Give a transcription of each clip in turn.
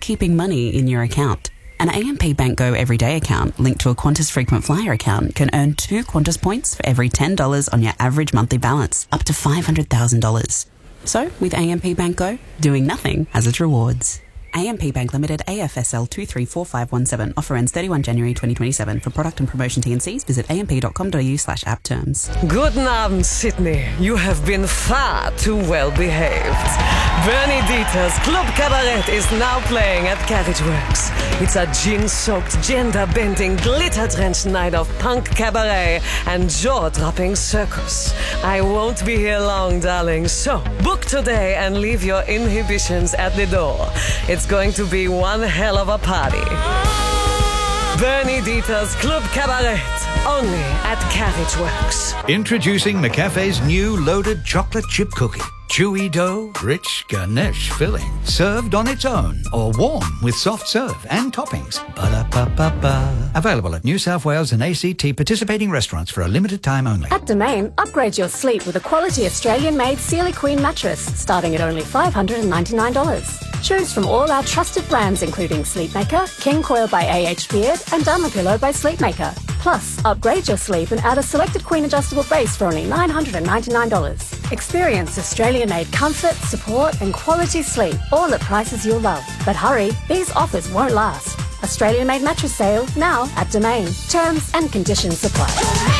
keeping money in your account. An AMP Bank Go Everyday account linked to a Qantas Frequent Flyer account can earn 2 Qantas points for every $10 on your average monthly balance, up to $500,000. So, with AMP Bank Go, doing nothing has its rewards. AMP Bank Limited, AFSL 234517. Offer ends 31 January 2027. For product and promotion T&Cs, visit amp.com.au/app terms. Guten Abend, Sydney. You have been far too well behaved. Bernie Dieter's Club Cabaret is now playing at Carriageworks. It's a gin-soaked, gender-bending, glitter-drenched night of punk cabaret and jaw-dropping circus. I won't be here long, darling, so book today and leave your inhibitions at the door. It's going to be one hell of a party. Bernie Dieter's Club Cabaret, only at Carriageworks. Introducing McCafe's new loaded chocolate chip cookie. Chewy dough, rich ganache filling, served on its own or warm with soft serve and toppings. Ba-da-ba-ba-ba. Available at New South Wales and ACT participating restaurants for a limited time only. At Domain, upgrade your sleep with a quality Australian-made Sealy Queen mattress, starting at only $599. Choose from all our trusted brands including Sleepmaker, King Coil by AH Beard and Dermapillow by Sleepmaker. Plus, upgrade your sleep and add a selected Queen adjustable base for only $999. Experience Australian-made comfort, support and quality sleep, all at prices you'll love. But hurry, these offers won't last. Australian-made mattress sale now at Domain. Terms and conditions apply.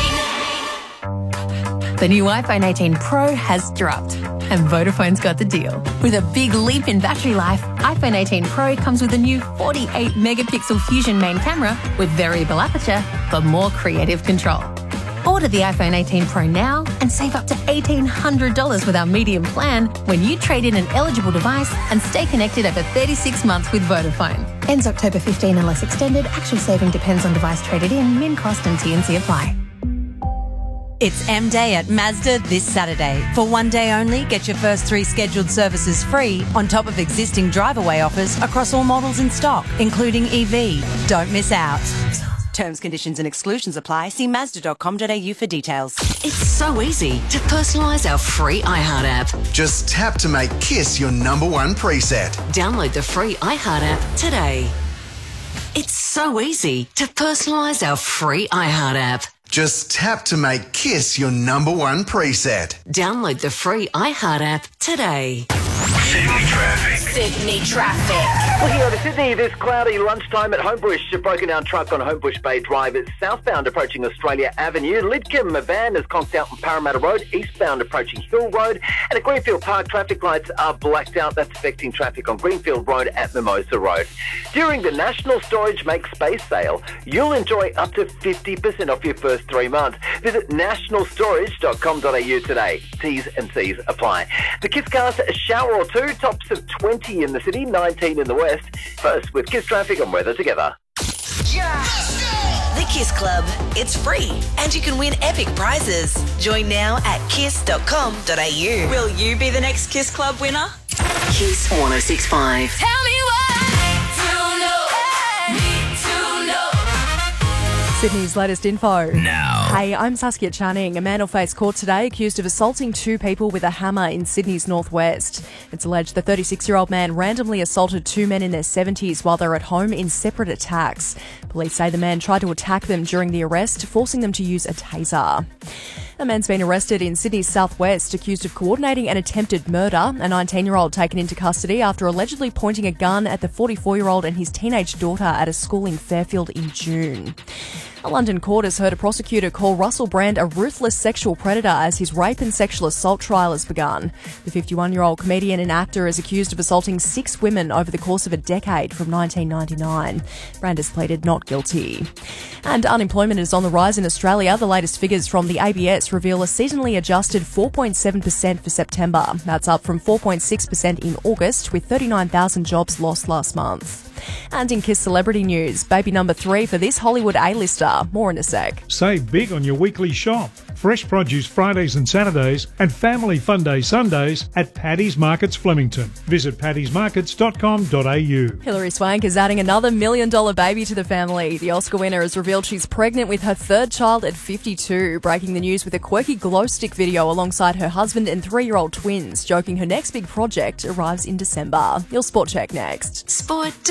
The new iPhone 18 Pro has dropped, and Vodafone's got the deal. With a big leap in battery life, iPhone 18 Pro comes with a new 48-megapixel Fusion main camera with variable aperture for more creative control. Order the iPhone 18 Pro now and save up to $1,800 with our medium plan when you trade in an eligible device and stay connected over 36 months with Vodafone. Ends October 15 unless extended. Actual saving depends on device traded in. Min cost and T&C apply. It's M-Day at Mazda this Saturday. For one day only, get your first 3 scheduled services free on top of existing drive-away offers across all models in stock, including EV. Don't miss out. Terms, conditions and exclusions apply. See Mazda.com.au for details. It's so easy to personalise our free iHeart app. Just tap to make Kiss your #1 preset. Download the free iHeart app today. It's so easy to personalise our free iHeart app. Just tap to make Kiss your #1 preset. Download the free iHeart app today. Sydney traffic. Sydney traffic. Looking over Sydney, this cloudy lunchtime at Homebush. A broken down truck on Homebush Bay Drive is southbound approaching Australia Avenue. Lidcombe, a van is conked out on Parramatta Road, eastbound approaching Hill Road. And at Greenfield Park, traffic lights are blacked out. That's affecting traffic on Greenfield Road at Mimosa Road. During the National Storage Make Space sale, you'll enjoy up to 50% off your first 3 months. Visit nationalstorage.com.au today. T's and C's apply. The KissCast, a shower or two, tops of 20 in the city, 19 in the west. First with Kiss Traffic and weather together. The Kiss Club. It's free and you can win epic prizes. Join now at kiss.com.au. Will you be the next Kiss Club winner? Kiss 106.5. Tell me what Sydney's latest info. Now. Hey, I'm Saskia Channing. A man will face court today accused of assaulting 2 people with a hammer in Sydney's northwest. It's alleged the 36-year-old man randomly assaulted 2 men in their 70s while they were at home in separate attacks. Police say the man tried to attack them during the arrest, forcing them to use a taser. A man's been arrested in Sydney's southwest accused of coordinating an attempted murder. A 19-year-old taken into custody after allegedly pointing a gun at the 44-year-old and his teenage daughter at a school in Fairfield in June. A London court has heard a prosecutor call Russell Brand a ruthless sexual predator as his rape and sexual assault trial has begun. The 51-year-old comedian and actor is accused of assaulting 6 women over the course of a decade from 1999. Brand has pleaded not guilty. And unemployment is on the rise in Australia. The latest figures from the ABS reveal a seasonally adjusted 4.7% for September. That's up from 4.6% in August, with 39,000 jobs lost last month. And in Kiss celebrity news, baby number 3 for this Hollywood A-lister. More in a sec. Save big on your weekly shop. Fresh produce Fridays and Saturdays and Family Fun Day Sundays at Paddy's Markets Flemington. Visit paddysmarkets.com.au. Hilary Swank is adding another $1 million baby to the family. The Oscar winner has revealed she's pregnant with her 3rd child at 52, breaking the news with a quirky glow stick video alongside her husband and 3-year-old twins, joking her next big project arrives in December. Your Sport Check next. Sport